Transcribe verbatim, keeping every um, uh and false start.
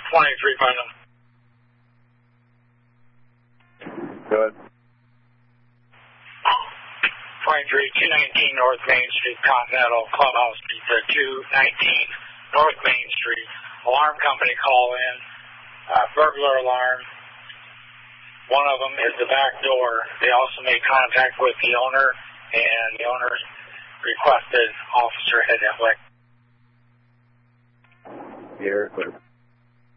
twenty-three Putnam. Good. twenty-three, two nineteen North Main Street, Continental Clubhouse Pizza, two nineteen North Main Street. Alarm company call in, uh, burglar alarm. One of them is the back door. They also made contact with the owner, and the owner requested officer head that way. Here, clear.